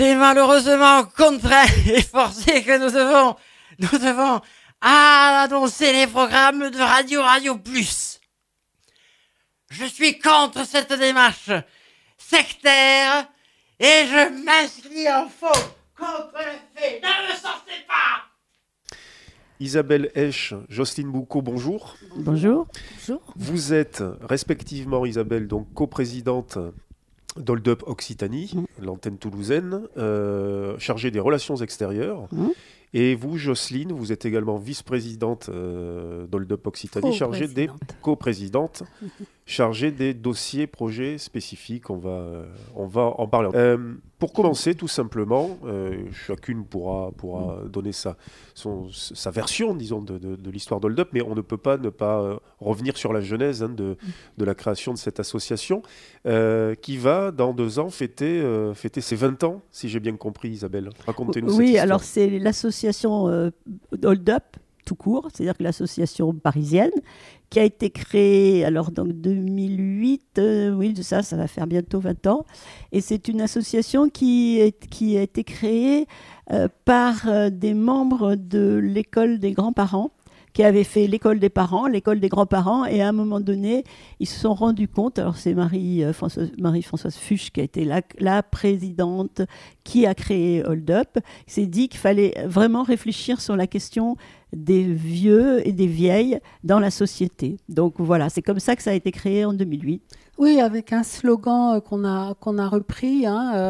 C'est malheureusement contraint et forcé que nous devons annoncer les programmes de Radio Plus. Je suis contre cette démarche sectaire et je m'inscris en faux contre le fait. Ne me sortez pas! Isabelle Esch, Jocelyne Boucaud, bonjour. Bonjour. Bonjour. Vous êtes respectivement, Isabelle, donc coprésidente d'Hold Up Occitanie, l'antenne toulousaine, chargée des relations extérieures. Et vous, Jocelyne, vous êtes également vice-présidente d'Hold Up Occitanie, chargée des coprésidentes, chargée des dossiers, projets spécifiques. On va en parler. Pour commencer, tout simplement, chacune pourra donner sa version, disons, de l'histoire d'Hold Up, mais on ne peut pas ne pas revenir sur la genèse de la création de cette association, qui va, dans 2 ans, fêter ses 20 ans, si j'ai bien compris, Isabelle. Racontez-nous cette histoire. Oui, alors c'est l'association Hold Up, tout court, c'est-à-dire que l'association parisienne, qui a été créée alors dans 2008, oui, ça va faire bientôt 20 ans, et c'est une association qui a été créée par des membres de l'école des grands-parents, qui avaient fait l'école des parents, l'école des grands-parents, et à un moment donné, ils se sont rendus compte, alors c'est Marie-Françoise Fuchs qui a été la présidente qui a créé Hold Up, s'est dit qu'il fallait vraiment réfléchir sur la question des vieux et des vieilles dans la société. Donc voilà, c'est comme ça que ça a été créé en 2008. Oui, avec un slogan qu'on a repris,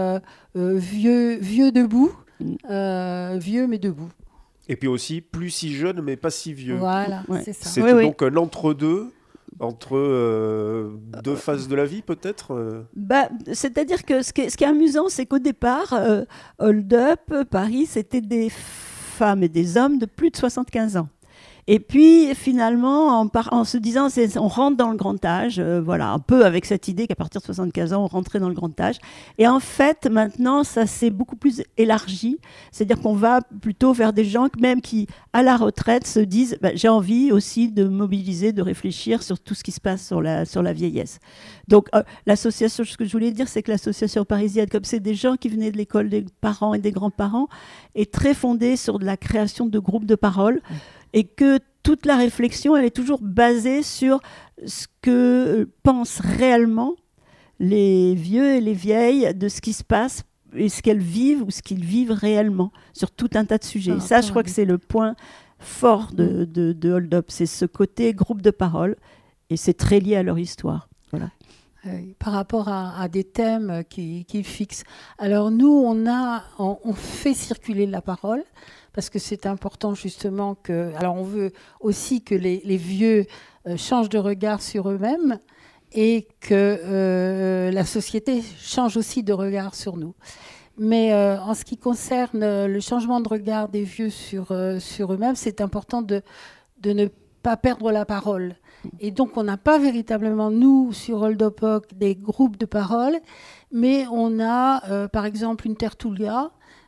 vieux debout, vieux mais debout. Et puis aussi, plus si jeune, mais pas si vieux. Voilà, Ouais. c'est ça. C'est donc un entre-deux, entre 2 phases de la vie, peut-être C'est-à-dire que ce qui est amusant, c'est qu'au départ, Hold Up, Paris, c'était des femmes et des hommes de plus de 75 ans. Et puis, finalement, en se disant, on rentre dans le grand âge, voilà, un peu avec cette idée qu'à partir de 75 ans, on rentrait dans le grand âge. Et en fait, maintenant, ça s'est beaucoup plus élargi. C'est-à-dire qu'on va plutôt vers des gens même qui, à la retraite, se disent j'ai envie aussi de mobiliser, de réfléchir sur tout ce qui se passe sur la vieillesse. Donc, l'association, ce que je voulais dire, c'est que l'association parisienne, comme c'est des gens qui venaient de l'école des parents et des grands-parents, est très fondée sur de la création de groupes de parole. Et que toute la réflexion, elle est toujours basée sur ce que pensent réellement les vieux et les vieilles de ce qui se passe et ce qu'elles vivent ou ce qu'ils vivent réellement sur tout un tas de sujets. Ça, je crois que c'est le point fort de Hold Up, c'est ce côté groupe de parole et c'est très lié à leur histoire. Voilà. Par rapport à des thèmes qui fixent. Alors nous, on fait circuler la parole parce que c'est important justement que... Alors on veut aussi que les vieux changent de regard sur eux-mêmes et que la société change aussi de regard sur nous. Mais en ce qui concerne le changement de regard des vieux sur eux-mêmes, c'est important de ne pas perdre la parole. Et donc, on n'a pas véritablement, nous, sur Hold Up Oc, des groupes de parole, mais on a, par exemple, une tertulia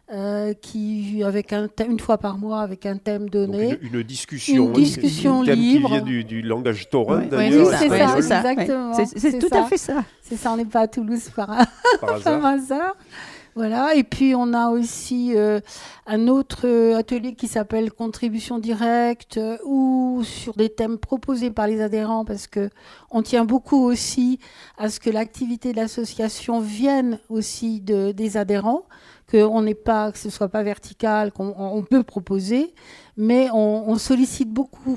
qui, avec une fois par mois, avec un thème donné. Donc une discussion. Une discussion un thème libre. qui vient du langage taurin, Oui, d'ailleurs. Oui, c'est ça, exactement. C'est tout à fait ça. C'est ça, on n'est pas à Toulouse par hasard. Voilà, et puis on a aussi un autre atelier qui s'appelle Contribution directe ou sur des thèmes proposés par les adhérents parce qu'on tient beaucoup aussi à ce que l'activité de l'association vienne aussi des adhérents, que ce ne soit pas vertical, qu'on peut proposer, mais on sollicite beaucoup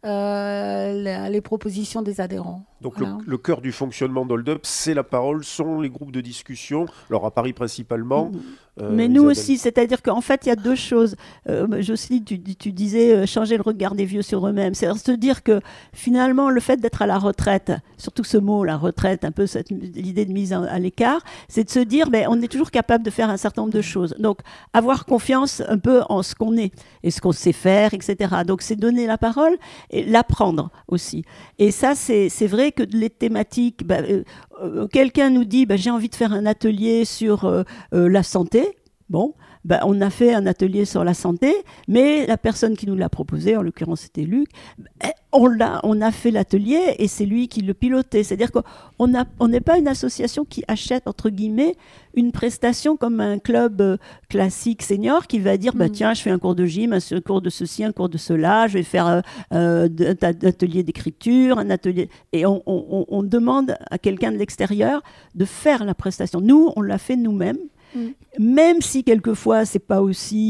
les propositions des adhérents. Donc voilà. le cœur du fonctionnement d'Hold Up, c'est la parole, sont les groupes de discussion, alors à Paris principalement. Mais nous aussi, c'est-à-dire qu'en fait, il y a 2 choses. Jocelyne, tu disais changer le regard des vieux sur eux-mêmes. C'est-à-dire se dire que finalement, le fait d'être à la retraite, surtout ce mot, la retraite, un peu l'idée de mise à l'écart, c'est de se dire on est toujours capable de faire un certain nombre de choses. Donc, avoir confiance un peu en ce qu'on est et ce qu'on sait faire, etc. Donc, c'est donner la parole et l'apprendre aussi. Et ça, c'est vrai que les thématiques... quelqu'un nous dit j'ai envie de faire un atelier sur la santé. Bon, on a fait un atelier sur la santé, mais la personne qui nous l'a proposé, en l'occurrence c'était Luc, on a fait l'atelier et c'est lui qui le pilotait. C'est-à-dire qu'on n'est pas une association qui achète, entre guillemets, une prestation comme un club classique senior qui va dire tiens, je fais un cours de gym, un cours de ceci, un cours de cela, je vais faire un atelier d'écriture, un atelier. Et on demande à quelqu'un de l'extérieur de faire la prestation. Nous, on l'a fait nous-mêmes. Même si quelquefois c'est pas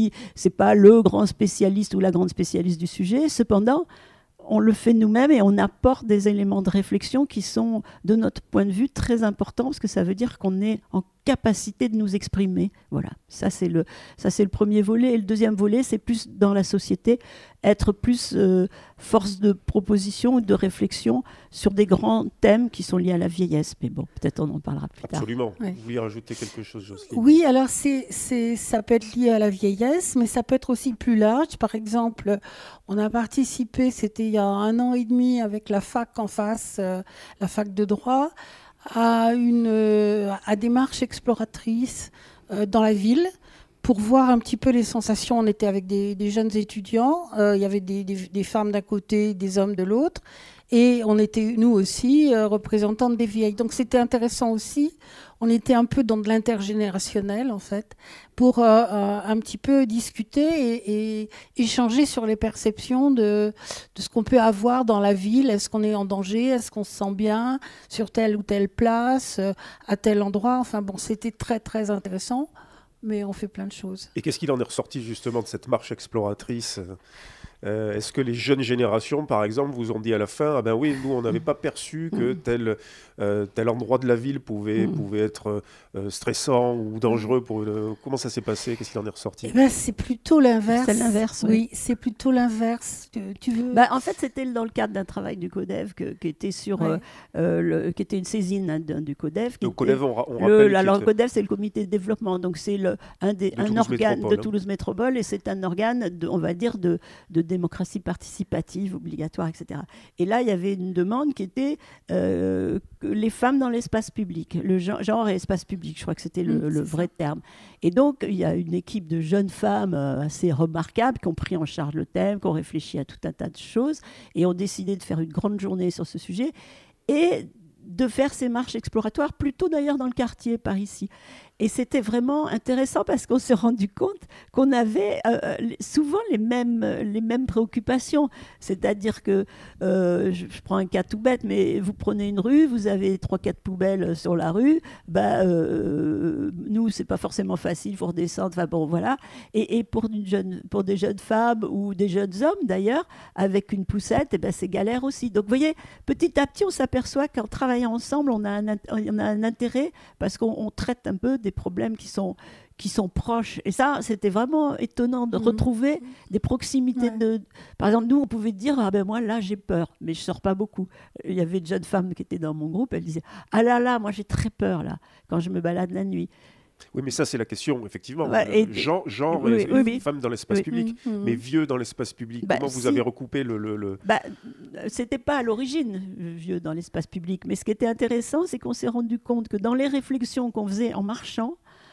le grand spécialiste ou la grande spécialiste du sujet, cependant on le fait nous-mêmes et on apporte des éléments de réflexion qui sont, de notre point de vue, très importants parce que ça veut dire qu'on est en capacité de nous exprimer. Voilà, ça c'est le premier volet. Et le deuxième volet, c'est plus dans la société, être plus force de proposition ou de réflexion sur des grands thèmes qui sont liés à la vieillesse. Mais bon, peut-être on en parlera plus tard. Absolument. Ouais. Vous vouliez rajouter quelque chose, Jocelyne? Oui, alors ça peut être lié à la vieillesse, mais ça peut être aussi plus large. Par exemple, on a participé, c'était il y a 1 an et demi, avec la fac en face, la fac de droit, à des marches exploratrices dans la ville pour voir un petit peu les sensations. On était avec des jeunes étudiants, il y avait des femmes d'un côté, des hommes de l'autre, et on était, nous aussi, représentantes des vieilles. Donc c'était intéressant aussi. On était un peu dans de l'intergénérationnel, en fait, pour un petit peu discuter et échanger sur les perceptions de ce qu'on peut avoir dans la ville. Est-ce qu'on est en danger? Est-ce qu'on se sent bien sur telle ou telle place, à tel endroit? Enfin bon, c'était très, très intéressant, mais on fait plein de choses. Et qu'est-ce qu'il en est ressorti justement de cette marche exploratrice? Est-ce que les jeunes générations, par exemple, vous ont dit à la fin, ah ben oui, nous, on n'avait pas perçu que tel endroit de la ville pouvait être stressant ou dangereux pour Comment ça s'est passé? Qu'est-ce qu'il en est ressorti? C'est plutôt l'inverse. C'est l'inverse, oui. C'est plutôt l'inverse. Tu veux... En fait, c'était dans le cadre d'un travail du CODEV qui était qui était une saisine du CODEV. Le CODEV, on rappelle. Le CODEV, c'est le comité de développement. Donc, c'est un organe de Toulouse Métropole et c'est un organe, on va dire, de démocratie participative, obligatoire, etc. Et là, il y avait une demande qui était les femmes dans l'espace public, le genre et espace public, je crois que c'était le vrai terme. Et donc, il y a une équipe de jeunes femmes assez remarquables qui ont pris en charge le thème, qui ont réfléchi à tout un tas de choses et ont décidé de faire une grande journée sur ce sujet et de faire ces marches exploratoires, plutôt d'ailleurs dans le quartier par ici. Et c'était vraiment intéressant parce qu'on s'est rendu compte qu'on avait souvent les mêmes préoccupations. C'est-à-dire que, je prends un cas tout bête, mais vous prenez une rue, vous avez 3-4 poubelles sur la rue, nous, c'est pas forcément facile, il faut redescendre, enfin bon, voilà. Et pour des jeunes femmes ou des jeunes hommes d'ailleurs, avec une poussette, c'est galère aussi. Donc vous voyez, petit à petit, on s'aperçoit qu'en travaillant ensemble, on a un intérêt parce qu'on traite un peu des problèmes qui sont proches. Et ça, c'était vraiment étonnant de retrouver des proximités. Par exemple, nous, on pouvait dire, moi, là, j'ai peur, mais je ne sors pas beaucoup. Il y avait une jeune femme qui était dans mon groupe, elle disait, ah là, moi, j'ai très peur, là, quand je me balade la nuit. Oui, mais ça, c'est la question, effectivement. Genre oui. femmes dans l'espace public, mais vieux dans l'espace public. Comment vous avez recoupé le... C'était pas à l'origine vieux dans l'espace public, mais ce qui était intéressant, c'est qu'on s'est rendu compte que dans les réflexions qu'on faisait en marchant,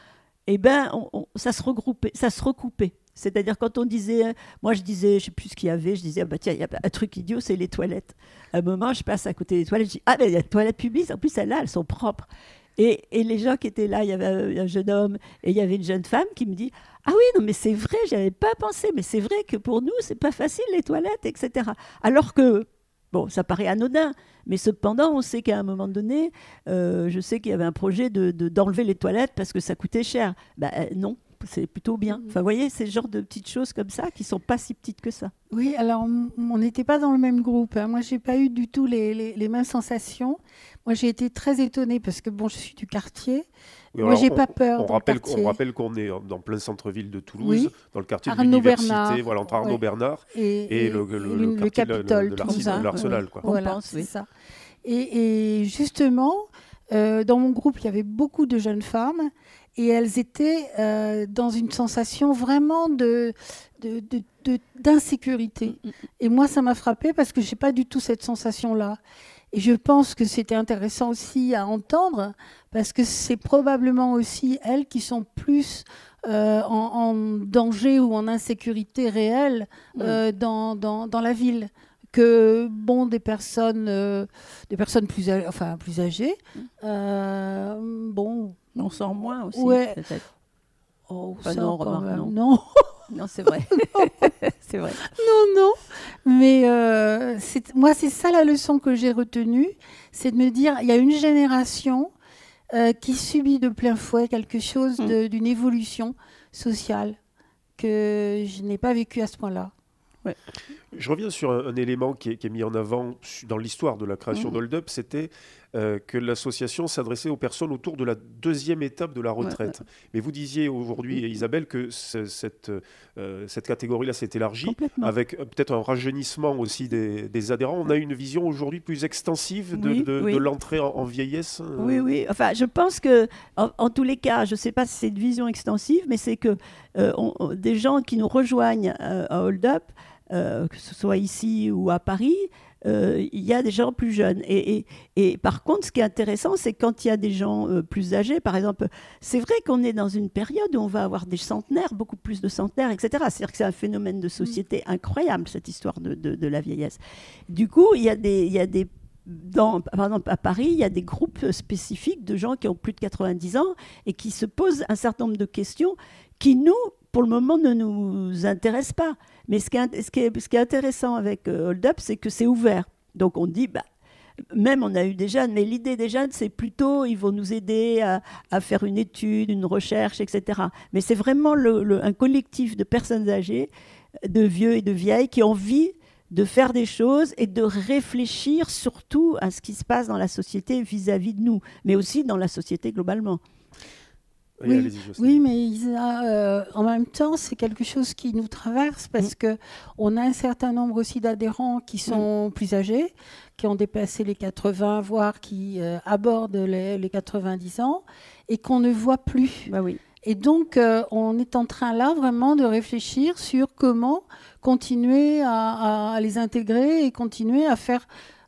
ça se recoupait. C'est-à-dire quand on disait, moi je disais, je sais plus ce qu'il y avait, je disais, tiens, il y a un truc idiot, c'est les toilettes. À un moment, je passe à côté des toilettes, je dis, mais il y a des toilettes publiques, en plus celles-là, elles sont propres. Et les gens qui étaient là, il y avait un jeune homme et il y avait une jeune femme qui me dit, ah oui, non mais c'est vrai, j'avais pas pensé, mais c'est vrai que pour nous, c'est pas facile les toilettes, etc. Alors que, bon, ça paraît anodin, mais cependant, on sait qu'à un moment donné, je sais qu'il y avait un projet d'enlever les toilettes parce que ça coûtait cher. Non. C'est plutôt bien. Enfin, vous voyez, c'est le genre de petites choses comme ça qui ne sont pas si petites que ça. Oui, alors on n'était pas dans le même groupe. Moi, je n'ai pas eu du tout les mêmes sensations. Moi, j'ai été très étonnée parce que, je suis du quartier. Oui, moi, je n'ai pas peur. On rappelle qu'on est dans plein centre-ville de Toulouse, dans le quartier de l'université, entre Arnaud Bernard et le Capitole de l'Arsenal. Voilà, c'est ça. Et justement, dans mon groupe, il y avait beaucoup de jeunes femmes. Et elles étaient dans une sensation vraiment d'insécurité. Et moi, ça m'a frappée parce que je n'ai pas du tout cette sensation-là. Et je pense que c'était intéressant aussi à entendre parce que c'est probablement aussi elles qui sont plus en danger ou en insécurité réelle dans la ville que bon, des personnes plus âgées, bon, On sort moins aussi, ouais. peut-être. Oh, Enfin, ça, non, quand remarque, même, non. non. Non, c'est vrai. C'est vrai. Non. Mais moi, c'est ça la leçon que j'ai retenue, c'est de me dire, il y a une génération qui subit de plein fouet quelque chose d'une évolution sociale que je n'ai pas vécue à ce point-là. Ouais. Je reviens sur un élément qui est mis en avant dans l'histoire de la création d'Hold Up, c'était que l'association s'adressait aux personnes autour de la deuxième étape de la retraite. Mais vous disiez aujourd'hui, Isabelle, que cette catégorie-là s'est élargie, avec peut-être un rajeunissement aussi des adhérents. On a une vision aujourd'hui plus extensive de l'entrée en vieillesse. Oui. Enfin, je pense que, en tous les cas, je ne sais pas si c'est une vision extensive, mais c'est que des gens qui nous rejoignent à Hold Up, que ce soit ici ou à Paris, il y a des gens plus jeunes. Et par contre, ce qui est intéressant, c'est quand il y a des gens plus âgés, par exemple, c'est vrai qu'on est dans une période où on va avoir des centenaires, beaucoup plus de centenaires, etc. C'est-à-dire que c'est un phénomène de société incroyable, cette histoire de la vieillesse. Du coup, il y a des par exemple, à Paris, il y a des groupes spécifiques de gens qui ont plus de 90 ans et qui se posent un certain nombre de questions qui, nous, pour le moment, ne nous intéressent pas. Mais ce qui est intéressant avec Hold Up, c'est que c'est ouvert. Donc on dit, même on a eu des jeunes, mais l'idée des jeunes, c'est plutôt, ils vont nous aider à faire une étude, une recherche, etc. Mais c'est vraiment un collectif de personnes âgées, de vieux et de vieilles, qui ont envie de faire des choses et de réfléchir surtout à ce qui se passe dans la société vis-à-vis de nous, mais aussi dans la société globalement. Oui, mais Isa, en même temps, c'est quelque chose qui nous traverse parce que on a un certain nombre aussi d'adhérents qui sont plus âgés, qui ont dépassé les 80, voire qui abordent les 90 ans et qu'on ne voit plus. Oui. Et donc, on est en train là vraiment de réfléchir sur comment continuer à les intégrer et continuer à faire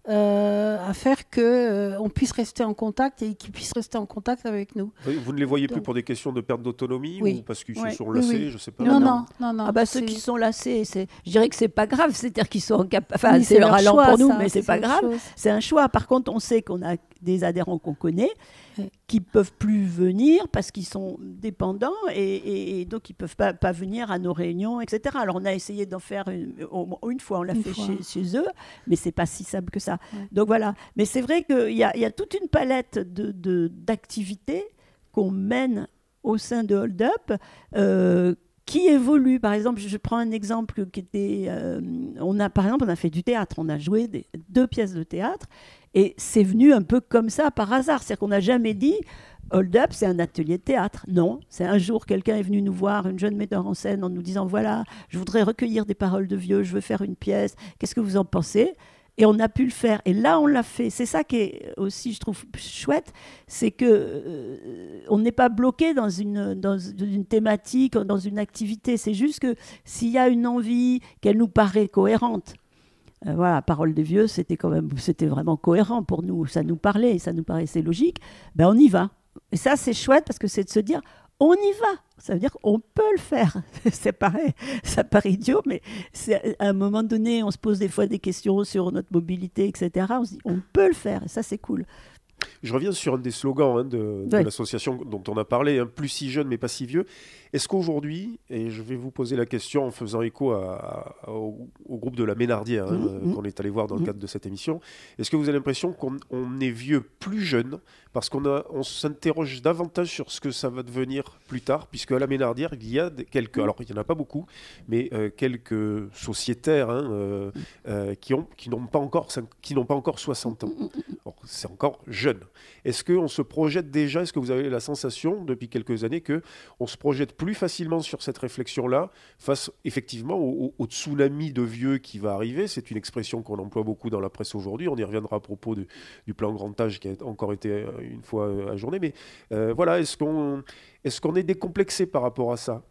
qu'on puisse rester en contact et qu'ils puissent rester en contact avec nous. Vous ne les voyez plus pour des questions de perte d'autonomie ou parce qu'ils se sont lassés, je ne sais pas. Non. Ceux qui sont lassés, je dirais que c'est pas grave, c'est-à-dire qu'ils sont enfin, c'est leur allant pour nous, mais c'est pas grave. C'est un choix. Par contre, on sait qu'on a des adhérents qu'on connaît qui peuvent plus venir parce qu'ils sont dépendants et donc ils peuvent pas venir à nos réunions, etc. Alors on a essayé d'en faire une fois, on l'a fait chez eux, mais c'est pas si simple que ça. Donc voilà. Mais c'est vrai qu'il y a toute une palette d'activités qu'on mène au sein de Hold Up qui évolue. Par exemple, je prends un exemple qui était... on a fait du théâtre, on a joué 2 pièces de théâtre et c'est venu un peu comme ça par hasard. C'est-à-dire qu'on n'a jamais dit Hold Up, c'est un atelier de théâtre. Non, c'est un jour quelqu'un est venu nous voir, une jeune metteur en scène, en nous disant voilà, je voudrais recueillir des paroles de vieux, je veux faire une pièce, qu'est-ce que vous en pensez ? Et on a pu le faire. Et là, on l'a fait. C'est ça qui est aussi, je trouve, chouette, c'est que on n'est pas bloqué dans une thématique, dans une activité. C'est juste que s'il y a une envie, qu'elle nous paraît cohérente. Voilà, Parole des vieux, c'était vraiment cohérent pour nous. Ça nous parlait, ça nous paraissait logique. Ben, on y va. Et ça, c'est chouette parce que c'est de se dire, on y va. Ça veut dire qu'on peut le faire. C'est pareil, ça paraît idiot, mais à un moment donné, on se pose des fois des questions sur notre mobilité, etc. On se dit, on peut le faire, et ça, c'est cool. Je reviens sur un des slogans de l'association dont on a parlé, plus si jeune mais pas si vieux. Est-ce qu'aujourd'hui, et je vais vous poser la question en faisant écho au groupe de la Ménardière qu'on est allé voir dans le cadre de cette émission, est-ce que vous avez l'impression qu'on est vieux plus jeune parce qu'on s'interroge davantage sur ce que ça va devenir plus tard, puisque à la Ménardière, il y a quelques, alors il n'y en a pas beaucoup, mais quelques sociétaires qui n'ont pas encore 60 ans. Alors, c'est encore jeune. Est-ce qu'on se projette déjà, est-ce que vous avez la sensation depuis quelques années qu'on se projette plus facilement sur cette réflexion-là face effectivement au tsunami de vieux qui va arriver? C'est une expression qu'on emploie beaucoup dans la presse aujourd'hui. On y reviendra à propos du plan grand âge qui a encore été une fois ajourné. Mais voilà, est-ce qu'on est décomplexé par rapport à ça?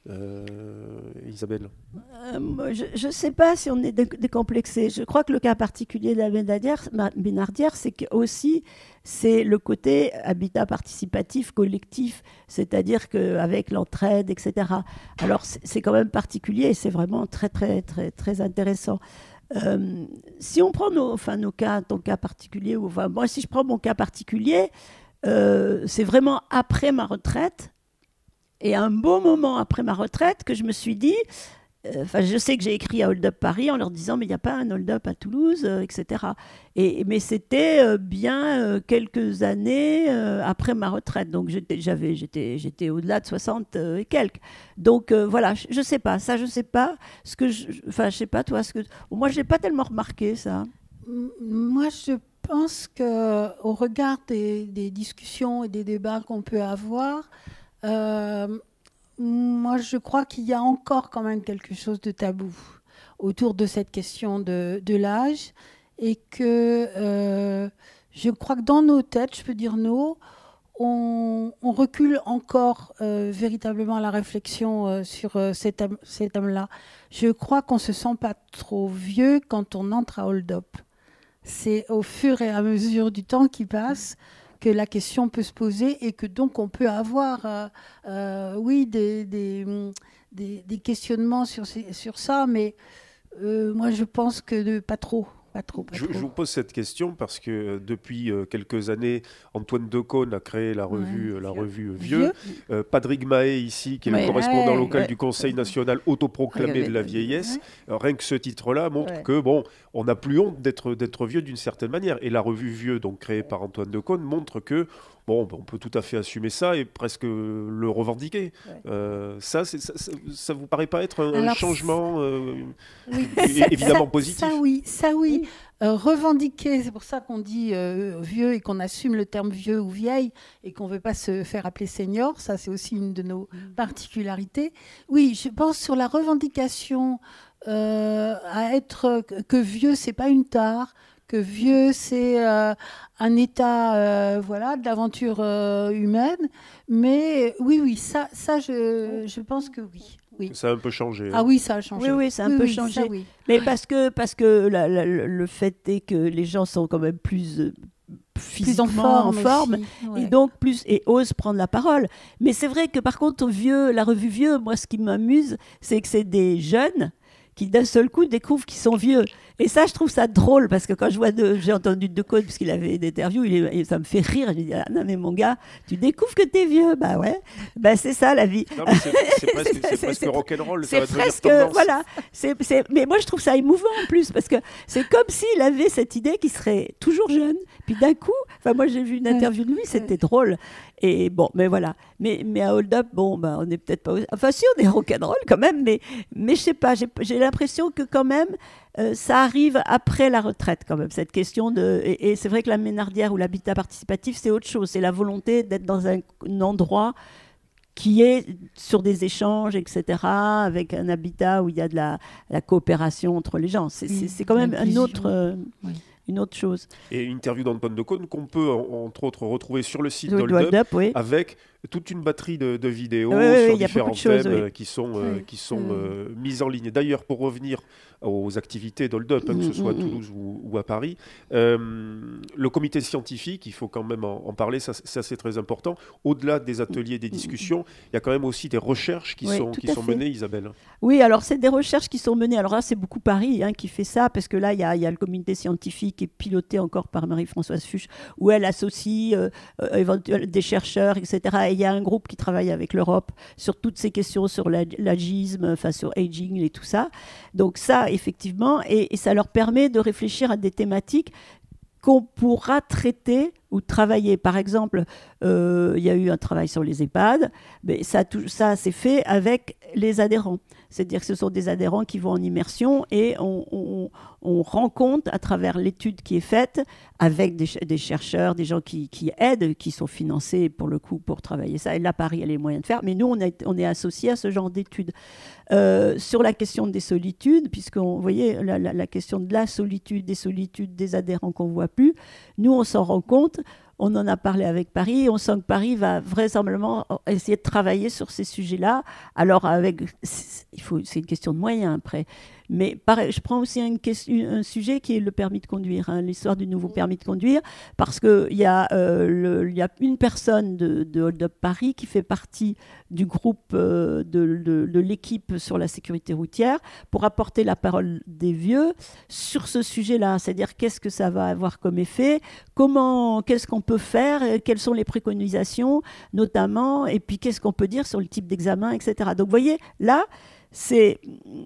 Isabelle? Je ne sais pas si on est décomplexé. Je crois que le cas particulier de la Ménardière, c'est que aussi c'est le côté habitat participatif, collectif, c'est-à-dire qu'avec l'entraide, etc. Alors c'est quand même particulier et c'est vraiment très, très, très, très intéressant. Si on prend nos cas, ton cas particulier, ou enfin, moi, si je prends mon cas particulier, c'est vraiment après ma retraite, et un beau moment après ma retraite, que je me suis dit, je sais que j'ai écrit à Hold Up Paris en leur disant, mais il n'y a pas un Hold Up à Toulouse, etc. Mais c'était bien quelques années après ma retraite, donc j'étais au-delà de 60 et quelques. Donc voilà, je sais pas, ça je sais pas. Je sais pas toi, moi je l'ai pas tellement remarqué ça. Moi, je pense qu'au regard des discussions et des débats qu'on peut avoir, moi, je crois qu'il y a encore quand même quelque chose de tabou autour de cette question de l'âge, et que je crois que dans nos têtes, je peux dire on recule encore véritablement la réflexion sur cet homme-là. Je crois qu'on ne se sent pas trop vieux quand on entre à Hold Up. C'est au fur et à mesure du temps qui passe que la question peut se poser, et que donc on peut avoir des questionnements sur ça, mais moi je pense que pas trop. Je vous pose cette question parce que depuis quelques années, Antoine Decaune a créé la revue Vieux. Patrick Mahé, ici, qui est le correspondant local du Conseil national autoproclamé de la vieillesse, rien que ce titre-là montre que, on n'a plus honte d'être vieux d'une certaine manière. Et la revue Vieux, donc créée par Antoine Decaune, montre que on peut tout à fait assumer ça et presque le revendiquer. Ça vous paraît pas être un changement évidemment positif? Ça oui. Revendiquer, c'est pour ça qu'on dit vieux et qu'on assume le terme vieux ou vieille et qu'on ne veut pas se faire appeler senior. Ça, c'est aussi une de nos particularités. Oui, je pense sur la revendication à être que vieux, c'est pas une tare, que vieux, c'est un état de l'aventure humaine. Mais oui, ça je pense que oui. Ça a un peu changé. Ah oui, ça a changé. Oui, ça a un peu changé. Ça, oui. Mais parce que le fait est que les gens sont quand même plus physiquement en forme et donc osent prendre la parole. Mais c'est vrai que par contre, la revue Vieux, moi, ce qui m'amuse, c'est que c'est des jeunes qui d'un seul coup découvrent qu'ils sont vieux. Et ça, je trouve ça drôle, parce que quand j'ai entendu Decaune, parce qu'il avait une interview, ça me fait rire. Je dis, non mais mon gars, tu découvres que t'es vieux. Bah ouais, c'est ça la vie. Non, c'est presque rock'n'roll, ça va devenir tendance. Voilà. Mais moi, je trouve ça émouvant en plus, parce que c'est comme s'il avait cette idée qu'il serait toujours jeune. Puis d'un coup, moi j'ai vu une interview de lui, c'était drôle. Et bon, mais voilà. Mais à Hold Up, on n'est peut-être pas... Enfin si, on est rock'n'roll quand même, mais je sais pas, j'ai l'impression que quand même, ça arrive après la retraite quand même, cette question de... Et c'est vrai que la Ménardière ou l'habitat participatif, c'est autre chose. C'est la volonté d'être dans un endroit qui est sur des échanges, etc., avec un habitat où il y a de la coopération entre les gens. C'est quand même une autre chose. Et une interview d'Antoine Decaune qu'on peut, entre autres, retrouver sur le site d'Hold Up, avec toute une batterie de vidéos sur différents thèmes qui sont mises en ligne. D'ailleurs, pour revenir aux activités d'Hold Up, que ce soit à Toulouse ou à Paris, le comité scientifique, il faut quand même en parler, ça c'est très important. Au-delà des ateliers, des discussions, il y a quand même aussi des recherches qui sont menées, Isabelle. Oui, alors c'est des recherches qui sont menées. Alors là, c'est beaucoup Paris qui fait ça, parce que là, il y a le comité scientifique qui est piloté encore par Marie-Françoise Fuchs, où elle associe des chercheurs, etc. Et il y a un groupe qui travaille avec l'Europe sur toutes ces questions, sur l'agisme, sur aging et tout ça. Donc ça, effectivement, et ça leur permet de réfléchir à des thématiques qu'on pourra traiter ou travailler. Par exemple, il y a eu un travail sur les EHPAD, mais ça c'est fait avec les adhérents. C'est-à-dire que ce sont des adhérents qui vont en immersion et on rend compte à travers l'étude qui est faite avec des chercheurs, des gens qui aident, qui sont financés pour le coup pour travailler ça. Et là, Paris a les moyens de faire. Mais nous, on est associés à ce genre d'études. Sur la question des solitudes, puisqu'on voyez la question de la solitude, des solitudes des adhérents qu'on ne voit plus, nous, on s'en rend compte. On en a parlé avec Paris. On sent que Paris va vraisemblablement essayer de travailler sur ces sujets-là. Alors, c'est une question de moyens après. Mais pareil, je prends aussi un sujet qui est le permis de conduire, hein, l'histoire du nouveau permis de conduire, parce qu'il y a une personne de Hold Up Paris qui fait partie du groupe de l'équipe sur la sécurité routière pour apporter la parole des vieux sur ce sujet-là, c'est-à-dire qu'est-ce que ça va avoir comme effet, qu'est-ce qu'on peut faire, quelles sont les préconisations notamment, et puis qu'est-ce qu'on peut dire sur le type d'examen, etc. Donc vous voyez, là, c'est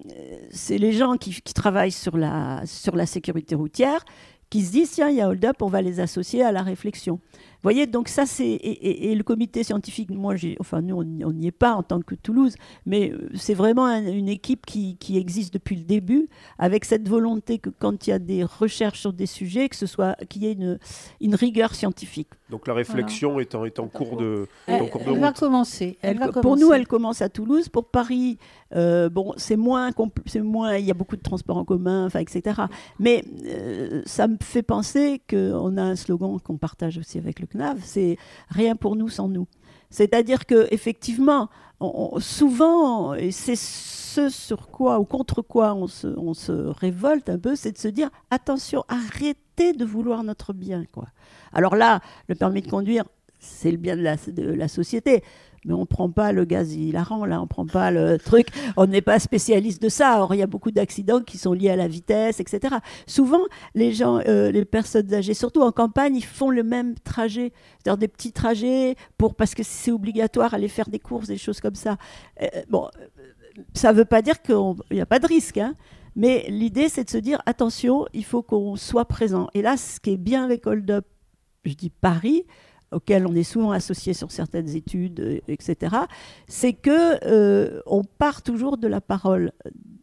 les gens qui travaillent sur la sécurité routière qui se disent, tiens, il y a Hold Up, on va les associer à la réflexion. Vous voyez, donc ça, et le comité scientifique, nous, on n'y est pas en tant que Toulouse, mais c'est vraiment une équipe qui existe depuis le début, avec cette volonté que quand il y a des recherches sur des sujets, qu'il y ait une rigueur scientifique. Donc la réflexion est en cours de route. Elle va commencer. Pour nous, elle commence à Toulouse. Pour Paris, c'est moins, il y a beaucoup de transports en commun, etc. Mais ça me fait penser qu'on a un slogan qu'on partage aussi avec le CNAV, c'est « rien pour nous sans nous ». C'est-à-dire qu'effectivement, souvent, et c'est ce sur quoi ou contre quoi on se révolte un peu, c'est de se dire « attention, arrêtez de vouloir notre bien ». Alors là, le permis de conduire, c'est le bien de la société. Mais on ne prend pas le gaz hilarant, là, on ne prend pas le truc, on n'est pas spécialiste de ça. Or, il y a beaucoup d'accidents qui sont liés à la vitesse, etc. Souvent, les gens, les personnes âgées, surtout en campagne, ils font le même trajet, c'est-à-dire des petits trajets, parce que c'est obligatoire, aller faire des courses, des choses comme ça. Ça ne veut pas dire qu'il n'y a pas de risque, hein. Mais l'idée, c'est de se dire, attention, il faut qu'on soit présent. Et là, ce qui est bien avec Hold Up, je dis Paris, auquel on est souvent associé sur certaines études, etc., c'est qu'on part toujours de la parole,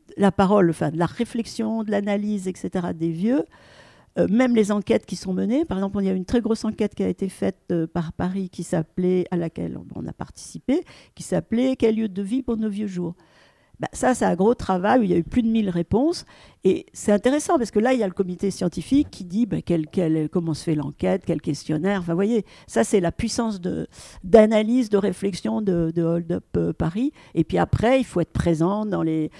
de la réflexion, de l'analyse, etc., des vieux, même les enquêtes qui sont menées. Par exemple, il y a une très grosse enquête qui a été faite par Paris, à laquelle on a participé, qui s'appelait « Quel lieu de vie pour nos vieux jours ?» Ça, c'est un gros travail où il y a eu plus de 1000 réponses. Et c'est intéressant parce que là, il y a le comité scientifique qui dit comment se fait l'enquête, quel questionnaire. Enfin, vous voyez, ça, c'est la puissance d'analyse, de réflexion de Hold Up Paris. Et puis après, il faut être présent dans les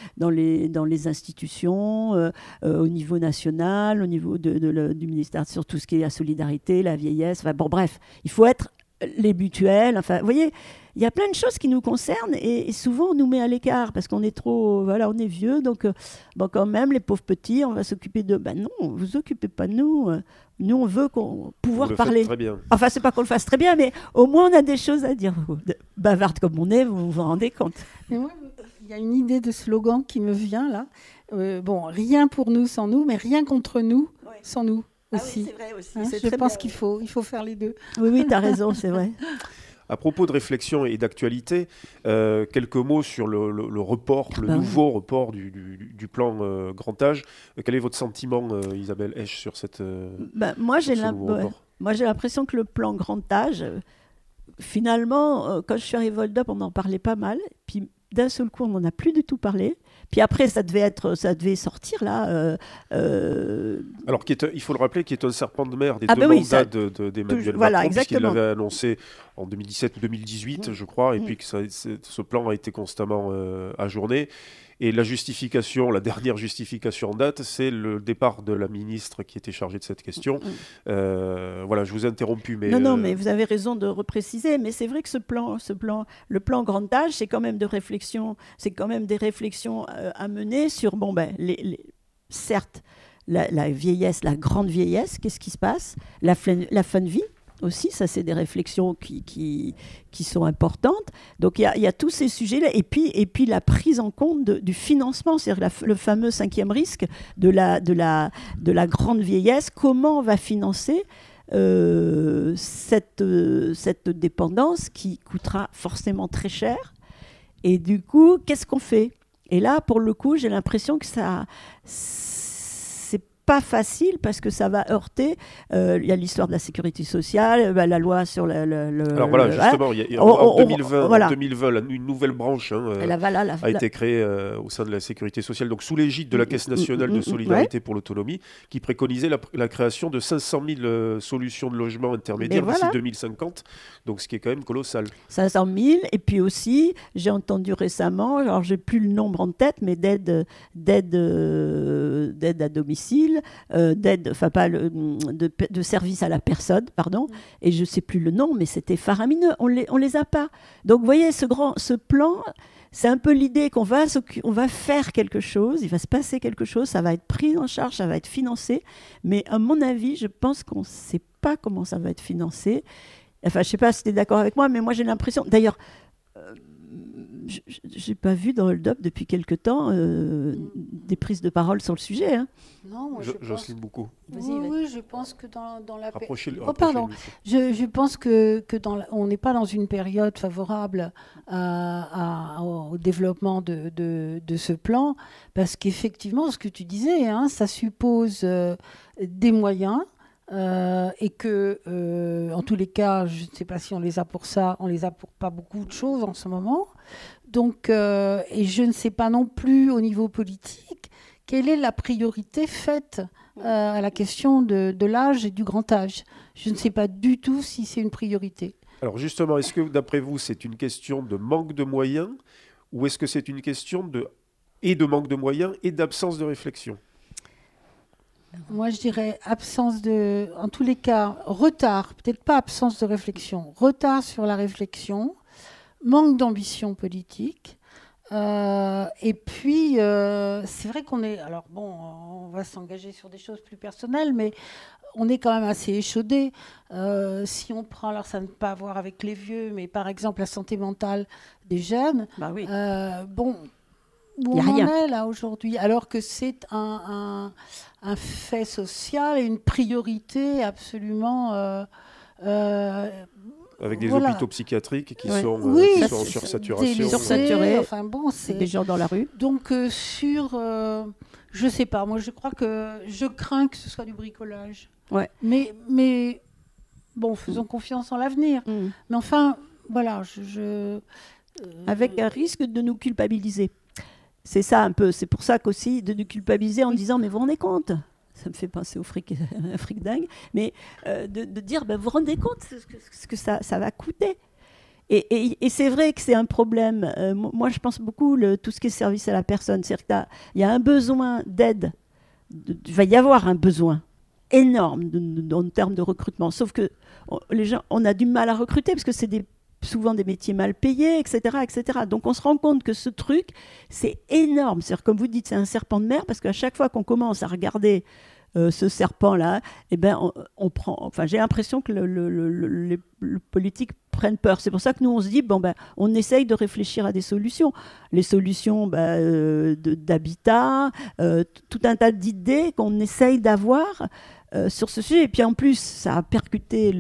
institutions, au niveau national, au niveau du ministère, sur tout ce qui est la solidarité, la vieillesse. Enfin, bref, il faut être les mutuelles. Enfin, vous voyez, il y a plein de choses qui nous concernent et souvent on nous met à l'écart parce qu'on est trop, on est vieux, donc quand même les pauvres petits, on va s'occuper d'eux. Non, vous occupez pas de nous. Nous, on veut pouvoir parler. Très bien. Enfin, c'est pas qu'on le fasse très bien, mais au moins on a des choses à dire. Bavarde comme on est, vous vous rendez compte. Et moi, il y a une idée de slogan qui me vient là. Rien pour nous sans nous, mais rien contre nous sans nous. Aussi. Ah oui, c'est vrai aussi. Je pense qu'il faut faire les deux. Oui, tu as raison, c'est vrai. À propos de réflexion et d'actualité, quelques mots sur le report, nouveau report du plan grand âge. Quel est votre sentiment, Isabelle Esch, sur cette moi, j'ai l'impression que le plan grand âge, finalement, quand je suis arrivée à Hold Up, on en parlait pas mal. Puis d'un seul coup, on n'en a plus du tout parlé. Puis après, ça devait sortir là. Alors, il faut le rappeler, qui est un serpent de mer des deux mandats d'Emmanuel Macron, puisqu'il l'avait annoncé en 2017 ou 2018, je crois, et puis que ce plan a été constamment ajourné. Et la dernière justification en date, c'est le départ de la ministre qui était chargée de cette question. Je vous ai interrompu. Mais non, mais vous avez raison de repréciser. Mais c'est vrai que le plan grand âge, c'est quand même des réflexions à mener sur, certes, la vieillesse, la grande vieillesse, qu'est-ce qui se passe, la fin de vie. Aussi, ça c'est des réflexions qui sont importantes. Donc il y a tous ces sujets-là et puis la prise en compte du financement, c'est-à-dire le fameux 5e risque de la grande vieillesse. Comment on va financer cette dépendance qui coûtera forcément très cher. Et du coup, qu'est-ce qu'on fait? Et là, pour le coup, j'ai l'impression que c'est pas facile parce que ça va heurter. Il y a l'histoire de la sécurité sociale, la loi sur Alors voilà, justement, en 2020, une nouvelle branche a été créée au sein de la sécurité sociale, donc sous l'égide de la Caisse nationale de solidarité pour l'autonomie, qui préconisait la création de 500 000 solutions de logement intermédiaires d'ici 2050, donc ce qui est quand même colossal. 500 000, et puis aussi, j'ai entendu récemment, alors j'ai plus le nombre en tête, mais d'aide à domicile, de service à la personne, pardon, et je sais plus le nom, mais c'était faramineux, on les a pas. Donc vous voyez, ce plan, c'est un peu l'idée qu'on va faire quelque chose, il va se passer quelque chose, ça va être pris en charge, ça va être financé, mais à mon avis, je pense qu'on ne sait pas comment ça va être financé. Enfin, je ne sais pas si tu es d'accord avec moi, mais moi j'ai l'impression, d'ailleurs, je n'ai pas vu dans Hold Up depuis quelque temps des prises de parole sur le sujet. Hein. Non, moi Jocelyne beaucoup. Oui, je pense que dans la Je pense que on n'est pas dans une période favorable au développement de ce plan, parce qu'effectivement, ce que tu disais, ça suppose des moyens. Et que, en tous les cas, je ne sais pas si on les a pour ça, on les a pour pas beaucoup de choses en ce moment. Donc, et je ne sais pas non plus au niveau politique quelle est la priorité faite à la question de l'âge et du grand âge. Je ne sais pas du tout si c'est une priorité. Alors justement, est-ce que d'après vous, c'est une question de manque de moyens, ou est-ce que c'est une question de manque de moyens et d'absence de réflexion ? Moi, je dirais en tous les cas, retard, peut-être pas absence de réflexion, retard sur la réflexion, manque d'ambition politique. Et puis, c'est vrai on va s'engager sur des choses plus personnelles, mais on est quand même assez échaudé. Si on prend, alors ça n'a pas à voir avec les vieux, mais par exemple la santé mentale des jeunes, où on en est là aujourd'hui, alors que c'est un fait social et une priorité absolument... avec des hôpitaux psychiatriques qui sont en sursaturation. Sursaturés, c'est des gens dans la rue. Donc je ne sais pas, moi je crains que ce soit du bricolage. Ouais. Mais bon, faisons confiance en l'avenir. Mais enfin, voilà, avec un risque de nous culpabiliser. C'est ça un peu, c'est pour ça qu'aussi de nous culpabiliser en disant mais vous vous rendez compte, ça me fait penser au fric dingue, mais de dire vous vous rendez compte ce que ça va coûter. Et c'est vrai que c'est un problème. Moi je pense beaucoup tout ce qui est service à la personne, c'est-à-dire qu'il y a un besoin d'aide, il va y avoir un besoin énorme en termes de recrutement, sauf que les gens, on a du mal à recruter parce que c'est souvent des métiers mal payés, etc., etc. Donc on se rend compte que ce truc, c'est énorme. C'est-à-dire, comme vous dites, c'est un serpent de mer, parce qu'à chaque fois qu'on commence à regarder ce serpent-là, on prend. Enfin, j'ai l'impression que les politiques prennent peur. C'est pour ça que nous, on se dit, on essaye de réfléchir à des solutions. Les solutions d'habitat, tout un tas d'idées qu'on essaye d'avoir sur ce sujet. Et puis en plus, ça a percuté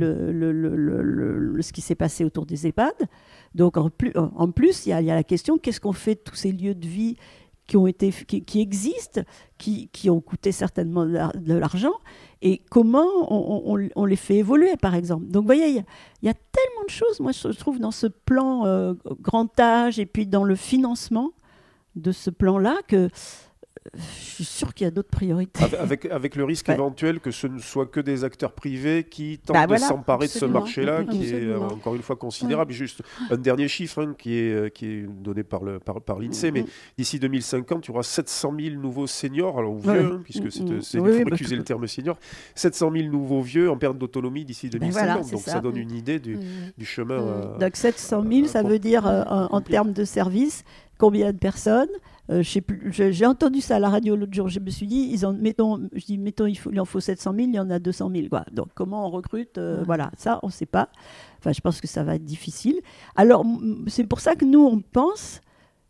ce qui s'est passé autour des EHPAD. Donc en plus, il y a la question, qu'est-ce qu'on fait de tous ces lieux de vie qui existent, qui ont coûté certainement de l'argent, et comment on les fait évoluer, par exemple. Donc vous voyez, il y a tellement de choses, moi je trouve, dans ce plan grand âge, et puis dans le financement de ce plan-là, que je suis sûr qu'il y a d'autres priorités. Avec le risque éventuel que ce ne soit que des acteurs privés qui tentent de s'emparer de ce marché-là, qui est encore une fois considérable. Juste un dernier chiffre qui est donné par l'INSEE, mais d'ici 2050, il y aura 700 000 nouveaux seniors, alors vieux, puisque il faut accuser le terme senior, 700 000 nouveaux vieux en perte d'autonomie d'ici 2050. Donc ça donne une idée du chemin. Donc 700 000, ça veut dire en termes de services, combien de personnes? J'ai entendu ça à la radio l'autre jour. Je me suis dit, mettons, il en faut 700 000, il y en a 200 000. Quoi. Donc, comment on recrute Voilà, ça, on ne sait pas. Enfin, je pense que ça va être difficile. Alors, c'est pour ça que nous, on pense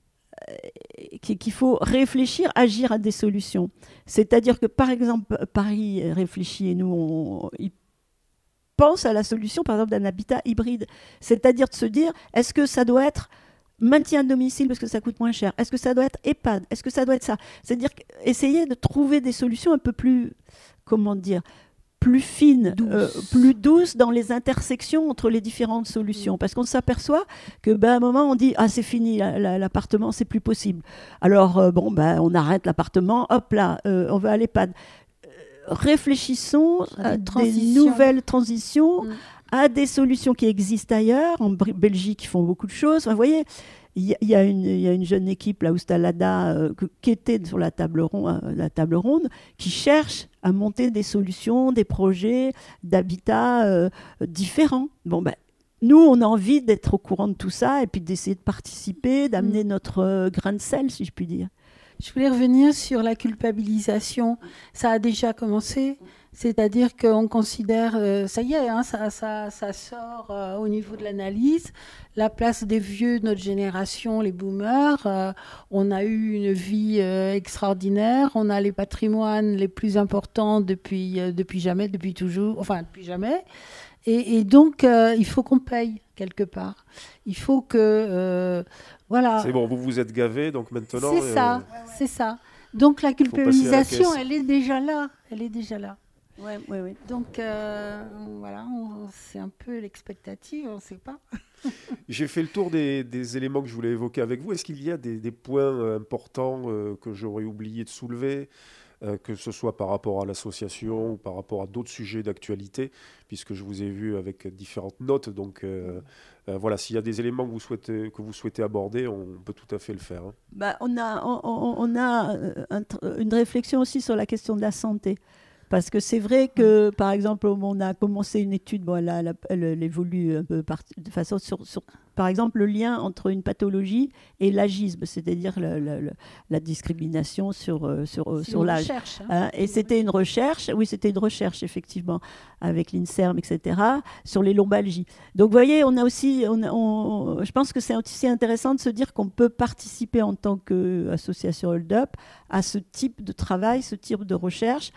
qu'il faut réfléchir, agir à des solutions. C'est-à-dire que, par exemple, Paris réfléchit et nous, il pense à la solution, par exemple, d'un habitat hybride. C'est-à-dire de se dire, est-ce que ça doit être maintien à domicile parce que ça coûte moins cher? Est-ce que ça doit être EHPAD? Est-ce que ça doit être ça? C'est-à-dire essayer de trouver des solutions un peu plus, comment dire, plus fines, plus douces dans les intersections entre les différentes solutions. Parce qu'on s'aperçoit que, à un moment, on dit « Ah, c'est fini, l'appartement, c'est plus possible. » Alors, on arrête l'appartement, hop là, on va à l'EHPAD. Réfléchissons à des nouvelles transitions, à des solutions qui existent ailleurs. En Belgique, ils font beaucoup de choses. Enfin, vous voyez, il y a une jeune équipe, la Oustalada, qui était sur la table ronde, qui cherche à monter des solutions, des projets d'habitat différents. Nous, on a envie d'être au courant de tout ça et puis d'essayer de participer, d'amener notre grain de sel, si je puis dire. Je voulais revenir sur la culpabilisation. Ça a déjà commencé, c'est-à-dire qu'on considère, ça y est, ça sort au niveau de l'analyse, la place des vieux de notre génération, les boomers. On a eu une vie extraordinaire, on a les patrimoines les plus importants depuis jamais, depuis toujours, enfin depuis jamais. Et donc, il faut qu'on paye quelque part. Il faut que... voilà. C'est bon, vous vous êtes gavé, donc maintenant... C'est ça. Donc la culpabilisation, elle est déjà là. Oui. Donc voilà, c'est un peu l'expectative, on ne sait pas. J'ai fait le tour des éléments que je voulais évoquer avec vous. Est-ce qu'il y a des points importants que j'aurais oublié de soulever, que ce soit par rapport à l'association ou par rapport à d'autres sujets d'actualité, puisque je vous ai vu avec différentes notes. Donc voilà, s'il y a des éléments que vous souhaitez aborder, on peut tout à fait le faire. On a une réflexion aussi sur la question de la santé. Parce que c'est vrai que, par exemple, on a commencé une étude, elle évolue un peu de façon sur, par exemple, le lien entre une pathologie et l'agisme, c'est-à-dire la discrimination sur l'âge. Et c'était une recherche, effectivement, avec l'INSERM, etc., sur les lombalgies. Donc, vous voyez, on a aussi, je pense que c'est aussi intéressant de se dire qu'on peut participer en tant qu'association Hold Up à ce type de travail, ce type de recherche.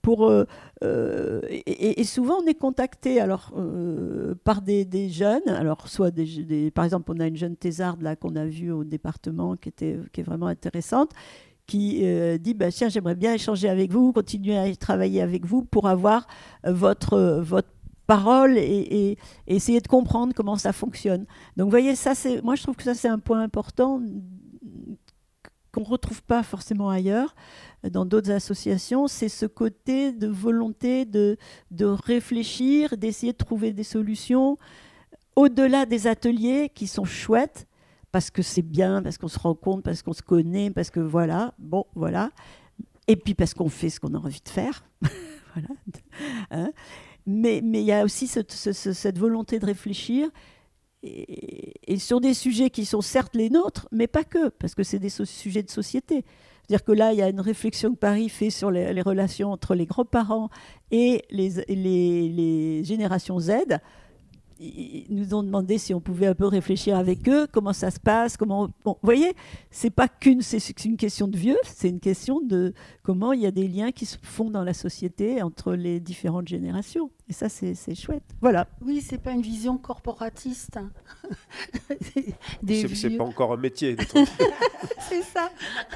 Et souvent, on est contacté par des jeunes. Alors, soit par exemple, on a une jeune thésarde là, qu'on a vue au département qui est vraiment intéressante, qui dit tiens, j'aimerais bien échanger avec vous, continuer à travailler avec vous pour avoir votre parole et essayer de comprendre comment ça fonctionne. Donc, vous voyez, moi, je trouve que ça, c'est un point important qu'on ne retrouve pas forcément ailleurs, dans d'autres associations, c'est ce côté de volonté de réfléchir, d'essayer de trouver des solutions au-delà des ateliers qui sont chouettes, parce que c'est bien, parce qu'on se rend compte, parce qu'on se connaît, parce que voilà, et puis parce qu'on fait ce qu'on a envie de faire. Voilà. Hein, mais il y a aussi cette volonté de réfléchir et sur des sujets qui sont certes les nôtres, mais pas que, parce que c'est des sujets de société. C'est-à-dire que là, il y a une réflexion que Paris fait sur les relations entre les grands-parents et les générations Z. Ils nous ont demandé si on pouvait un peu réfléchir avec eux, comment ça se passe, vous voyez, c'est une question de vieux, c'est une question de comment il y a des liens qui se font dans la société entre les différentes générations. Et ça, c'est chouette. Voilà. Oui, c'est pas une vision corporatiste. C'est pas encore un métier. C'est ça.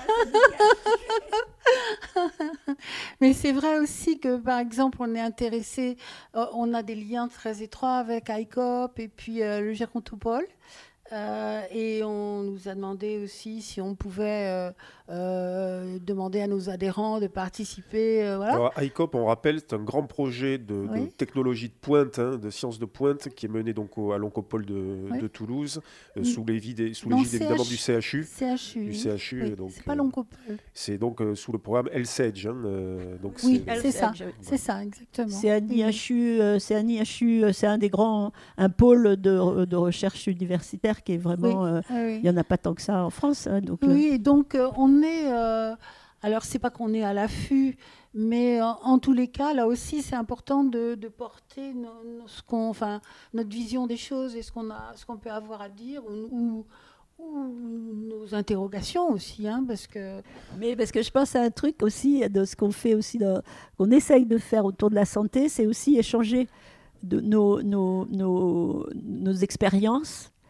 Mais c'est vrai aussi que, par exemple, on est intéressé, on a des liens très étroits avec ICOP et puis le Gérontopole. Et on nous a demandé aussi si on pouvait demander à nos adhérents de participer. Voilà. Alors, ICOP, on rappelle, c'est un grand projet de technologie de pointe, de sciences de pointe, qui est mené donc à l'Oncopole de Toulouse, sous l'égide évidemment du CHU. Du CHU. Oui, donc, c'est pas l'Oncopole. C'est donc sous le programme LSEDGE. Oui, c'est ça. C'est ça, exactement. C'est un IHU, c'est un pôle de recherche universitaire qui est vraiment... il n'y en a pas tant que ça en France. Donc, donc on est... alors, c'est pas qu'on est à l'affût, mais en tous les cas, là aussi, c'est important de porter notre vision des choses et ce qu'on peut avoir à dire ou nos interrogations aussi, parce que je pense à un truc aussi de ce qu'on fait aussi, qu'on essaye de faire autour de la santé, c'est aussi échanger de nos expériences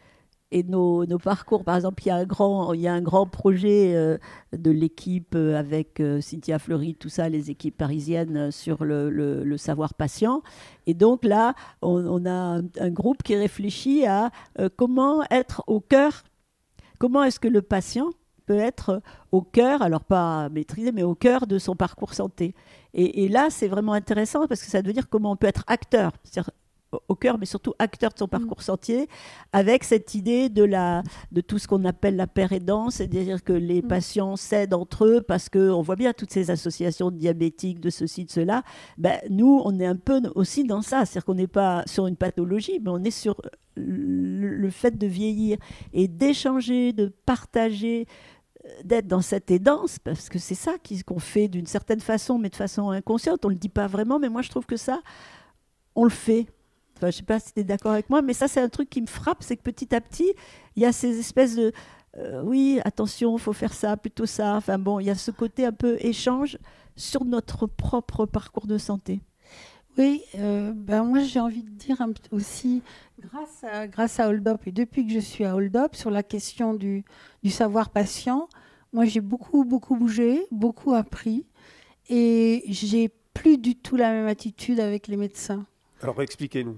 et nos parcours. Par exemple, il y a un grand projet de l'équipe avec Cynthia Fleury, tout ça, les équipes parisiennes sur le savoir patient. Et donc là, on a un groupe qui réfléchit à comment être au cœur, comment est-ce que le patient peut être au cœur, alors pas maîtrisé, mais au cœur de son parcours santé. Et là, c'est vraiment intéressant parce que ça veut dire comment on peut être acteur, c'est-à-dire au cœur, mais surtout acteur de son parcours santé, avec cette idée de tout ce qu'on appelle la paire aidance, c'est-à-dire que les patients s'aident entre eux parce qu'on voit bien toutes ces associations de diabétiques, de ceci, de cela. Ben, nous, on est un peu aussi dans ça, c'est-à-dire qu'on n'est pas sur une pathologie, mais on est sur le fait de vieillir et d'échanger, de partager, d'être dans cette aidance, parce que c'est ça qu'on fait d'une certaine façon, mais de façon inconsciente. On ne le dit pas vraiment, mais moi, je trouve que ça, on le fait. Enfin, je ne sais pas si tu es d'accord avec moi, mais ça, c'est un truc qui me frappe, c'est que petit à petit, il y a ces espèces de oui, attention, il faut faire ça, plutôt ça. Enfin bon, il y a ce côté un peu échange sur notre propre parcours de santé. Oui, moi j'ai envie de dire aussi, grâce à Hold Up, et depuis que je suis à Hold Up, sur la question du savoir patient, moi j'ai beaucoup bougé, beaucoup appris, et j'ai plus du tout la même attitude avec les médecins. Alors expliquez-nous.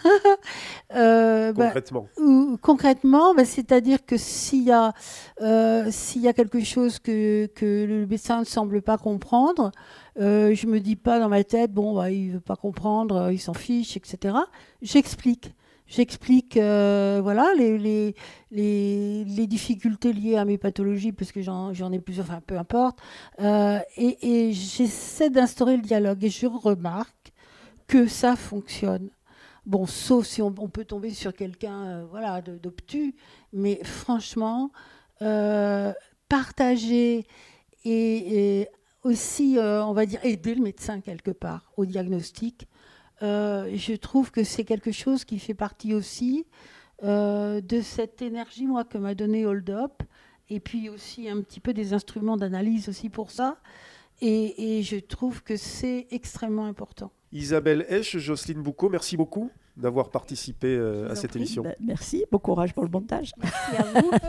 Concrètement. Concrètement, c'est-à-dire que s'il y a quelque chose que le médecin ne semble pas comprendre, je me dis pas dans ma tête, il veut pas comprendre, il s'en fiche, etc. J'explique, voilà, les difficultés liées à mes pathologies, parce que j'en ai plusieurs, enfin peu importe, et j'essaie d'instaurer le dialogue, et je remarque que ça fonctionne. Bon, sauf si on peut tomber sur quelqu'un d'obtus, mais franchement, partager et aussi, on va dire, aider le médecin quelque part au diagnostic, je trouve que c'est quelque chose qui fait partie aussi de cette énergie, moi, que m'a donné Hold Up, et puis aussi un petit peu des instruments d'analyse aussi pour ça, et je trouve que c'est extrêmement important. Isabelle Esch, Jocelyne Boucaud, merci beaucoup d'avoir participé à cette émission. Merci, bon courage pour le montage. Merci à vous.